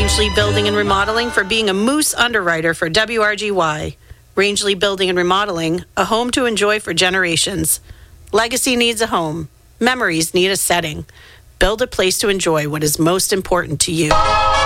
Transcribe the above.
Rangeley Building and Remodeling for being a Moose underwriter for WRGY. Rangeley Building and Remodeling, a home to enjoy for generations. Legacy needs a home. Memories need a setting. Build a place to enjoy what is most important to you.